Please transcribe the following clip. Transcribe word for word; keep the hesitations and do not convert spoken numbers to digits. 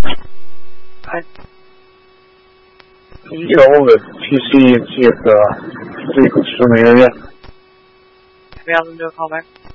I, Can you get hold of P C and see if uh, the frequency's familiar yet? can we have them do a call back?